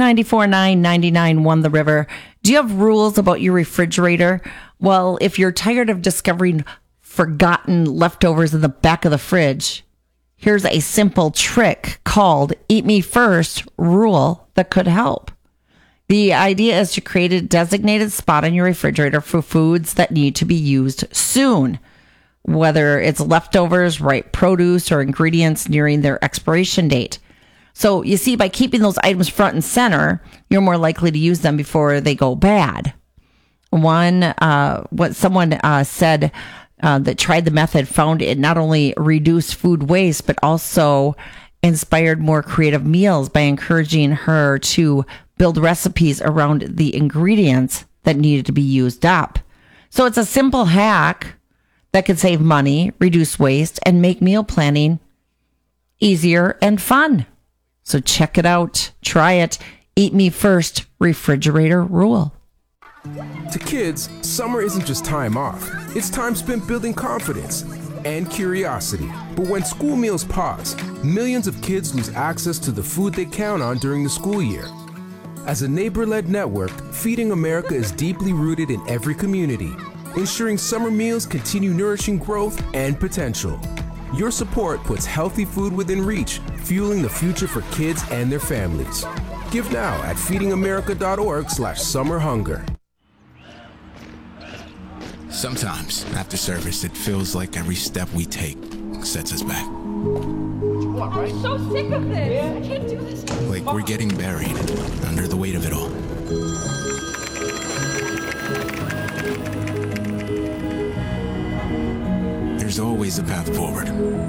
94.9, 99.1 The River. Do you have rules about your refrigerator? Well, if you're tired of discovering forgotten leftovers in the back of the fridge, here's a simple trick called Eat Me First rule that could help. The idea is to create a designated spot in your refrigerator for foods that need to be used soon, whether it's leftovers, ripe produce, or ingredients nearing their expiration date. So you see, by keeping those items front and center, you're more likely to use them before they go bad. What someone said that tried the method found it not only reduced food waste, but also inspired more creative meals by encouraging her to build recipes around the ingredients that needed to be used up. So it's a simple hack that could save money, reduce waste, and make meal planning easier and fun. So check it out. Try it. Eat Me First refrigerator rule. To kids, summer isn't just time off. It's time spent building confidence and curiosity. But when school meals pause, millions of kids lose access to the food they count on during the school year. As a neighbor-led network, Feeding America is deeply rooted in every community, ensuring summer meals continue nourishing growth and potential. Your support puts healthy food within reach, fueling the future for kids and their families. Give now at feedingamerica.org/summerhunger. Sometimes, after service, it feels like every step we take sets us back. I'm so sick of this. I can't do this. Like we're getting buried under the weight of it all. There's always a path forward.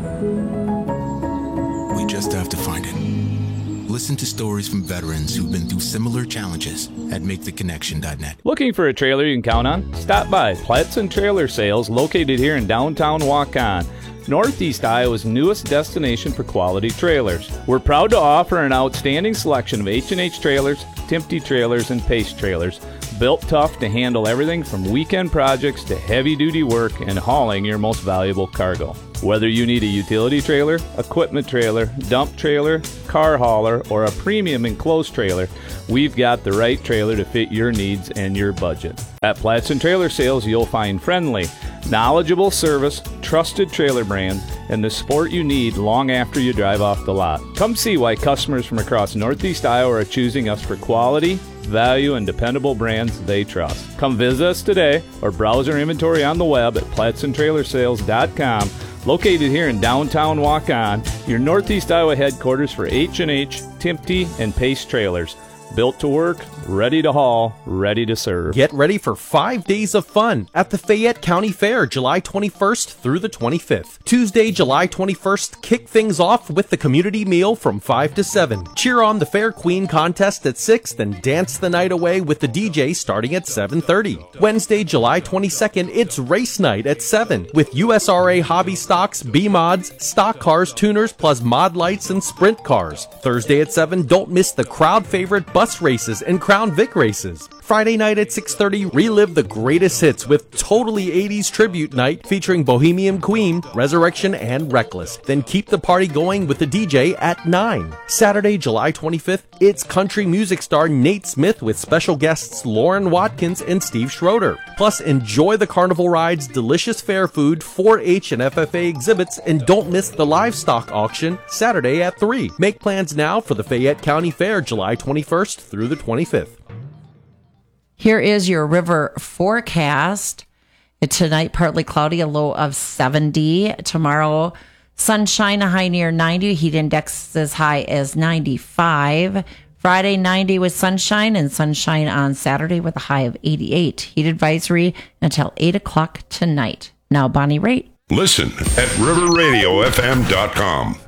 We just have to find it. Listen to stories from veterans who've been through similar challenges at MakeTheConnection.net. Looking for a trailer you can count on? Stop by Platson Trailer Sales, located here in downtown Waukon, Northeast Iowa's newest destination for quality trailers. We're proud to offer an outstanding selection of H&H trailers, Timpte trailers, and Pace trailers, built tough to handle everything from weekend projects to heavy-duty work and hauling your most valuable cargo. Whether you need a utility trailer, equipment trailer, dump trailer, car hauler, or a premium enclosed trailer, we've got the right trailer to fit your needs and your budget. At Platson Trailer Sales, you'll find friendly, knowledgeable service, trusted trailer brands, and the support you need long after you drive off the lot. Come see why customers from across Northeast Iowa are choosing us for quality, value, and dependable brands they trust. Come visit us today or browse our inventory on the web at PlatsonTrailersales.com. Located here in downtown Waukon, your Northeast Iowa headquarters for H&H, Timpte, and Pace trailers. Built to work, ready to haul, ready to serve. Get ready for 5 days of fun at the Fayette County Fair, July 21st through the 25th. Tuesday, July 21st, kick things off with the community meal from 5 to 7. Cheer on the Fair Queen contest at 6, then dance the night away with the DJ starting at 7:30. Wednesday, July 22nd, it's race night at 7 with USRA hobby stocks, B-mods, stock cars, tuners, plus mod lights and sprint cars. Thursday at 7, don't miss the crowd favorite bus races and Crown Vic races. Friday night at 6:30, relive the greatest hits with Totally 80s Tribute Night featuring Bohemian Queen, Resurrection, and Reckless. Then keep the party going with the DJ at 9. Saturday, July 25th, it's country music star Nate Smith with special guests Lauren Watkins and Steve Schroeder. Plus, enjoy the carnival rides, delicious fair food, 4-H and FFA exhibits, and don't miss the livestock auction Saturday at 3. Make plans now for the Fayette County Fair, July 21st through the 25th. Here is your river forecast. Tonight, partly cloudy, a low of 70. Tomorrow, sunshine, a high near 90. Heat index as high as 95. Friday, 90 with sunshine, and sunshine on Saturday with a high of 88. Heat advisory until 8 o'clock tonight. Now, Bonnie Raitt. Listen at riverradiofm.com.